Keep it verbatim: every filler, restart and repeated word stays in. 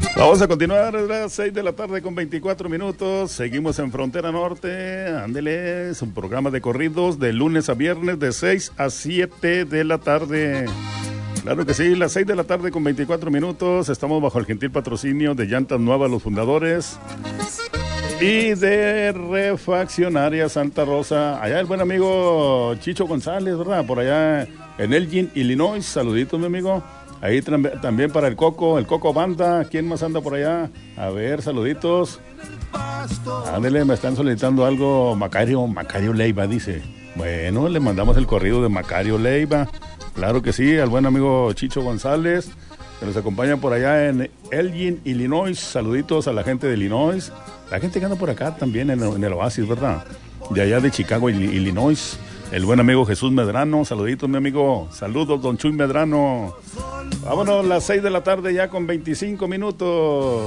Vamos a continuar a las seis de la tarde con veinticuatro minutos. Seguimos en Frontera Norte. Ándele, es un programa de corridos de lunes a viernes de seis a siete de la tarde. Claro que sí, las seis de la tarde con veinticuatro minutos. Estamos bajo el gentil patrocinio de Llantas Nuevas Los Fundadores y de Refaccionaria Santa Rosa. Allá el buen amigo Chicho González, ¿verdad? Por allá en Elgin, Illinois. Saluditos, mi amigo. Ahí también para el Coco, el Coco Banda. ¿Quién más anda por allá? A ver, saluditos. Ándele, me están solicitando algo. Macario, Macario Leiva, dice. Bueno, le mandamos el corrido de Macario Leiva. Claro que sí, al buen amigo Chicho González, que nos acompaña por allá en Elgin, Illinois. Saluditos a la gente de Illinois. La gente que anda por acá también en, en el Oasis, ¿verdad? De allá de Chicago, Illinois. El buen amigo Jesús Medrano, saluditos mi amigo, saludos don Chuy Medrano. Vámonos, las seis de la tarde ya con veinticinco minutos.